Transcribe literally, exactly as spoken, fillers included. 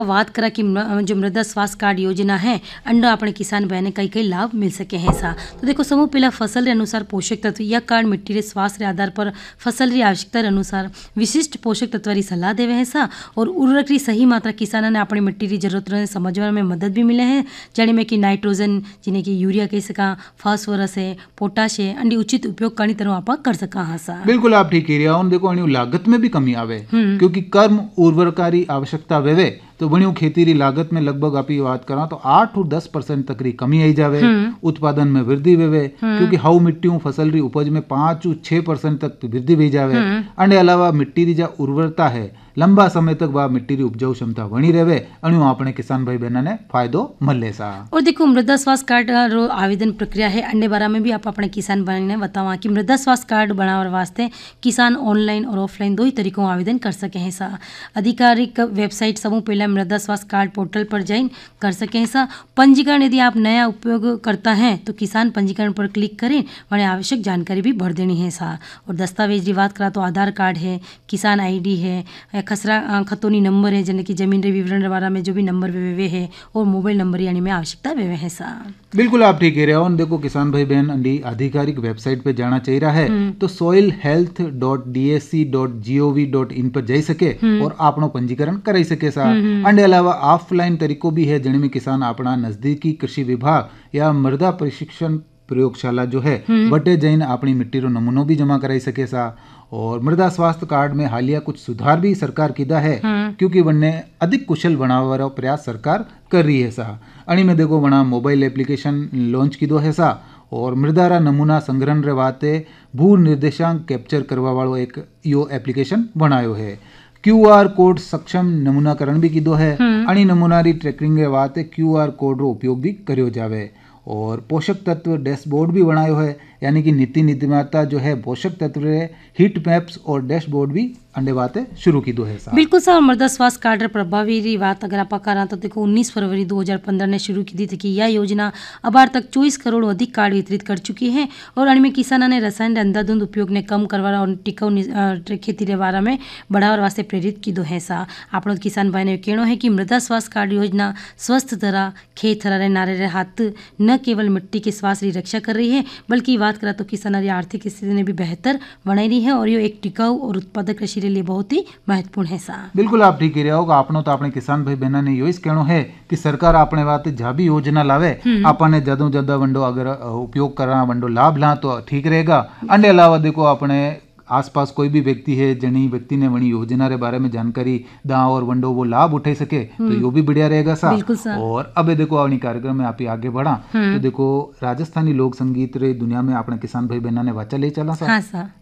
વાત करा कि म- जो मृदा स्वास्थ्य कार्ड योजना है अंडा अपने किसान बहने कई कई लाभ मिल सके हैं सा। तो देखो समूह पहला फसल रे अनुसार पोषक तत्व यह कार्ड मिट्टी रे स्वास्थ्य रे आधार पर फसल री आवश्यकता रे अनुसार विशिष्ट पोषक तत्व री सलाह देवे है सा। और उर्वरक री सही मात्रा किसाना ने अपनी मिट्टी री जरूरत ने समझवा में मदद भी मिले हैं। जाने में कि नाइट्रोजन जिन्हें कि यूरिया कह सका, फास्फोरस है, पोटाश है, अंडी उचित उपयोग करनी तरह आप कर सका हाँ सा। बिल्कुल आप ठीक कह रहे हो। देखो अणु लागत में भी कमी आवे क्योंकि कर्म उर्वरकारी आवश्यकता वेवे तो बणियों खेती री लागत में लगभग आप बात करा तो आठ और दस परसेंट तक री कमी आई जावे। उत्पादन में वृद्धि वेवे क्योंकि हाउ मिट्टियों फसल री उपज में पांच और छह परसेंट तक वृद्धि भी जावे। अंडे अलावा मिट्टी री जो उर्वरता है लंबा समय तक वह मिट्टी री उपजाऊ क्षमता बनी रहे अणु अपने किसान भाई बहना ने फायदो मले सा। और देखो मृदा स्वास्थ्य कार्ड रो आवेदन प्रक्रिया है अंडे बारा में भी आप अपने किसान भाई ने बतावा कि मृदा स्वास्थ्य कार्ड बनाने वास्ते किसान ऑनलाइन और ऑफलाइन दो ही तरीकों आवेदन कर सके हैं सा। आधिकारिक वेबसाइट समूह पहला मृदा स्वास्थ्य कार्ड पोर्टल पर ज्वाइन कर सके हैं सा। पंजीकरण यदि आप नया उपयोग करता है तो किसान पंजीकरण पर क्लिक करें वहाँ आवश्यक जानकारी भी भर देनी है सा। और दस्तावेज की बात करा तो आधार कार्ड है, किसान आईडी है, खसरा खतौनी नंबर है जने कि जमीन रे विवरण वाला में जो भी नंबर वे वे है और मोबाइल नंबर यानी में आवश्यकता वे है सा। बिल्कुल आप ठीक कह रहे हो। देखो किसान भाई बहन अंडी आधिकारिक वेबसाइट पे जाना चाहिए रहा है तो soil health dot D S C dot G O V dot in पर जा सके और आपनो पंजीकरण कराई सके सा। अंडे अलावा ऑफलाइन तरीको भी है जिनमें किसान अपना नजदीकी कृषि विभाग या मृदा प्रशिक्षण प्रयोगशाला जो है बटे जैन अपनी मिट्टी रो नमूनो भी जमा कराई सके सा। और मृदा स्वास्थ्य कार्ड में हालिया कुछ सुधार भी सरकार किया है क्योंकि वन्ने अधिक कुशल बनाने वाला प्रयास सरकार कर रही है सा। अणी में देखो बना मोबाइल एप्लीकेशन लॉन्च की दो है सा और मृदारा नमूना संग्रहण रे वाते भू निर्देशांक कैप्चर करवा वालो एक यो एप्लीकेशन बनायो है। क्यू आर कोड सक्षम नमूनाकरण भी की दो है। अणी नमूना री ट्रैकिंग रे वाते क्यू आर कोड रो उपयोग भी करियो जावे। और पोषक तत्व डैशबोर्ड भी बनायो है यानी कि नीति नीतिमाता जो है पोषक तत्व हीट मैप्स और डैशबोर्ड भी अंडे बातें शुरू की दो है साहब। बिल्कुल सर। मृदा स्वास्थ्य कार्ड प्रभावी री बात अगर आप करा तो देखो उन्नीस फरवरी दो हज़ार पंद्रह ने शुरू की थी कि यह योजना अब तक चौबीस करोड़ अधिक कार्ड वितरित कर चुकी है। और अन्य में किसानों ने रसायन अंधाधुंध उपयोग ने कम करवा और टिकाऊ खेती के बारे में बढ़ावा वास्ते प्रेरित की दो है सा। आप किसान भाई ने कहना है कि मृदा स्वास्थ्य कार्ड योजना स्वस्थ तरह खेत हरा नारे रे हाथ न केवल मिट्टी के स्वास्थ्य की रक्षा कर रही है बल्कि बात करा तो किसानों की आर्थिक स्थिति ने भी बेहतर बनाई रही है और ये एक टिकाऊ और उत्पादक कृषि के लिए बहुत ही महत्वपूर्ण है सा। बिल्कुल आप ठीक कह रहे हो। आपनो तो अपने किसान भाई बहना ने यो कहना है कि सरकार अपने बात जा भी योजना लावे अपने ज्यादा ज्यादा वंडो अगर उपयोग करा वंडो लाभ ला तो ठीक रहेगा। अंडे अलावा देखो अपने आसपास कोई भी व्यक्ति है जनी व्यक्ति ने वनी योजना के बारे में जानकारी दा और वंडो वो लाभ उठा सके तो यो भी बढ़िया रहेगा सा। और अब देखो अपनी कार्यक्रम में आप आगे बढ़ा तो देखो राजस्थानी लोक संगीत रे दुनिया में अपने किसान भाई बहना ने वाचा ले चला सा। हाँ सा।